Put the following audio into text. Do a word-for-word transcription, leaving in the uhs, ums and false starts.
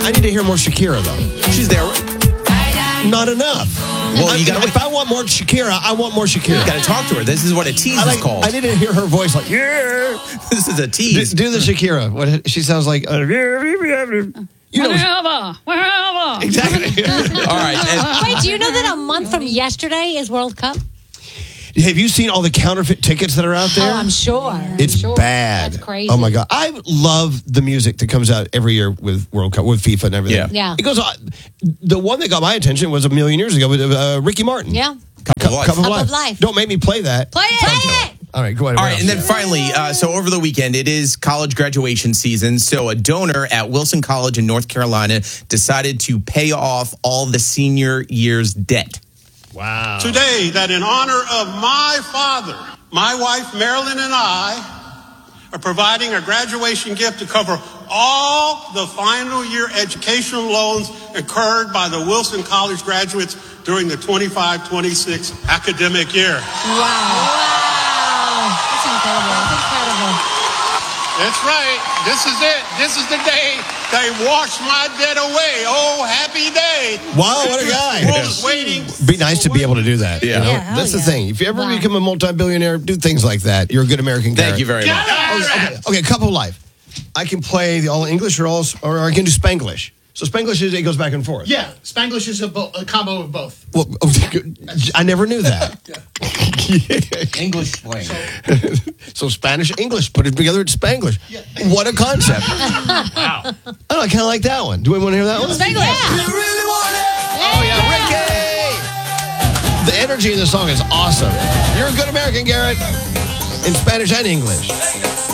I need to hear more Shakira, though. She's there. Not enough. Well, I, you gotta. if I want more Shakira, I want more Shakira. You got to talk to her. This is what a tease I, like, is called. I need to hear her voice like, yeah. This is a Do, tease. do the Shakira. What she sounds like. Uh, you know, Wherever, wherever. exactly. All right. and- Wait, do you know that a month from yesterday is World Cup? Have you seen all the counterfeit tickets that are out there? Oh, I'm sure. It's I'm sure. bad. That's crazy. Oh my god, I love the music that comes out every year with World Cup, with FIFA and everything. Yeah. Yeah. It goes on. The one that got my attention was a million years ago with uh, Ricky Martin. Yeah. Cup of Life. Cup of Cup Life. of Life. Don't make me play that. Play it. Play it. All right, go ahead. All What right, and then else? finally, uh, so over the weekend, it is college graduation season. So a donor at Wilson College in North Carolina decided to pay off all the senior year's debt. Wow. Today, that in honor of my father, my wife Marilyn and I are providing a graduation gift to cover all the final year educational loans incurred by the Wilson College graduates during the twenty-five twenty-six academic year. Wow. Wow. That's incredible. That's incredible. That's right. This is it. This is the day they wash my debt away. Oh, happy day. Wow, what a guy. The world is waiting. Be nice to be able to do that. Yeah. you know? Yeah, hell That's the yeah. thing. If you ever Wow. become a multi-billionaire, do things like that. You're a good American. Thank Garrett. you very Get much. out of Okay, there. okay, Cup of Life. I can play the all English or all, or I can do Spanglish. So Spanglish is it goes back and forth. Yeah, Spanglish is a, bo- a combo of both. Well, I never knew that. English slang. So Spanish, English, put it together, it's Spanglish. What a concept! Wow. I don't know, I kind of like that one. Do we want to hear that one? Spanglish. Oh yeah, Ricky! The energy in the song is awesome. You're a good American, Garrett, in Spanish and English.